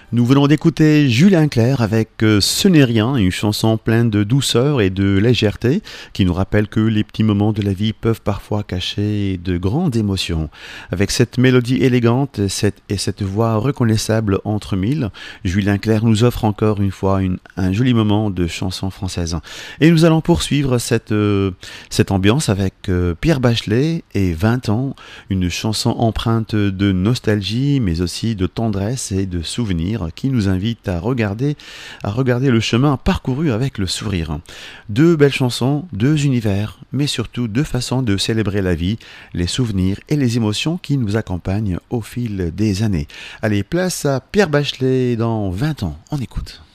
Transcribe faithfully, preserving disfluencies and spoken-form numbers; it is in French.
Nous venons d'écouter Julien Clerc avec euh, Ce n'est rien, une chanson pleine de douceur et de légèreté qui nous rappelle que les petits moments de la vie peuvent parfois cacher de grandes émotions. Avec cette mélodie élégante cette, et cette voix reconnaissable entre mille, Julien Clerc nous offre encore une fois une, un joli moment de chanson française. Et nous allons poursuivre cette, euh, cette ambiance avec euh, Pierre Bachelet et vingt ans, une chanson empreinte de nostalgie mais aussi de tendresse et de souvenirs qui nous invite à regarder, à regarder le chemin parcouru avec le sourire. Deux belles chansons, deux univers, mais surtout deux façons de célébrer la vie, les souvenirs et les émotions qui nous accompagnent au fil des années. Allez, place à Pierre Bachelet dans vingt ans, on écoute.